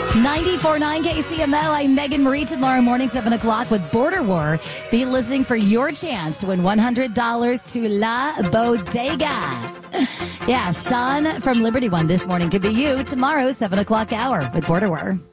94.9 KCML. I'm Megan Marie. Tomorrow morning, 7 o'clock with Border War. Be listening for your chance to win $100 to La Bodega. Yeah, Sean from Liberty One this morning. Could be you tomorrow, 7 o'clock hour with Border War.